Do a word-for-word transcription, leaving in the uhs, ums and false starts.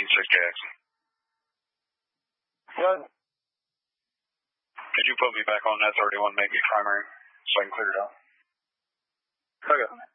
nineteen six K X. What? Could you put me back on that thirty-one, make me primary, so I can clear it out? Okay.